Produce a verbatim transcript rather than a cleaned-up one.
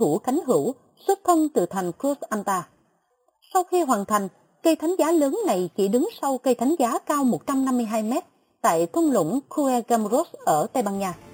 thủ cánh hữu xuất thân từ thành Cruz Alta. Sau khi hoàn thành, cây thánh giá lớn này chỉ đứng sau cây thánh giá cao một trăm năm mươi hai mét tại thung lũng Cuegamros ở Tây Ban Nha.